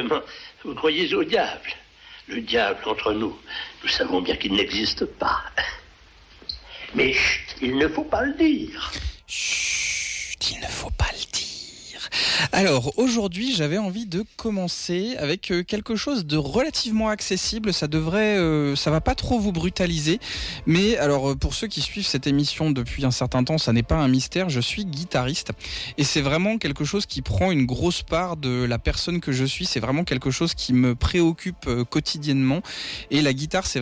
vraiment, vous croyez au diable. Le diable, entre nous, nous savons bien qu'il n'existe pas. Mais chut, il ne faut pas le dire. Chut, il ne faut pas le dire. Alors, aujourd'hui, j'avais envie de commencer avec quelque chose de relativement accessible. Ça va pas trop vous brutaliser. Mais alors, pour ceux qui suivent cette émission depuis un certain temps, ça n'est pas un mystère. Je suis guitariste. Et c'est vraiment quelque chose qui prend une grosse part de la personne que je suis. C'est vraiment quelque chose qui me préoccupe quotidiennement. Et la guitare, c'est